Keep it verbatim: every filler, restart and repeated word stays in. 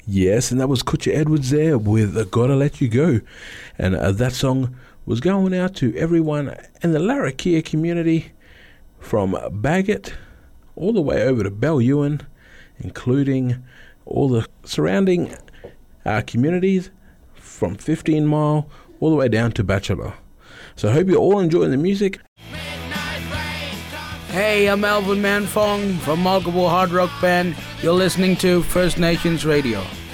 Yes, and that was Kutcha Edwards there with Gotta Let You Go. And uh, that song was going out to everyone in the Larrakia community from Bagot all the way over to Belyuen, including all the surrounding uh, communities from fifteen mile all the way down to Bachelor. So I hope you're all enjoying the music. Hey, I'm Alvin Manfong from Multiple Hard Rock Band. You're listening to First Nations Radio.